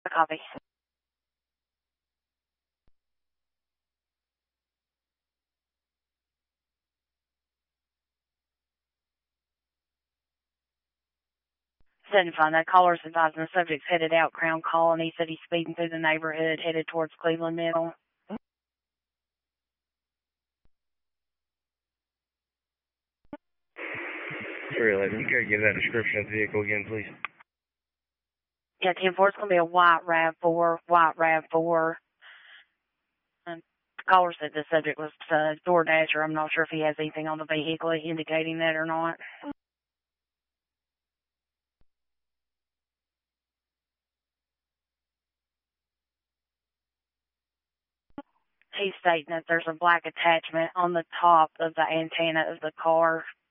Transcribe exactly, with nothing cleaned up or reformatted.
A copy. seventy-five, that caller's advising the subject's headed out Crown Colony. Said he's speeding through the neighborhood, headed towards Cleveland Middle. three eleven, you could give that description of the vehicle again, please. Yeah, ten four, it's going to be a white RAV four, white RAV four. Um, the caller said the subject was a DoorDasher. I'm not sure if he has anything on the vehicle indicating that or not. He's stating that there's a black attachment on the top of the antenna of the car.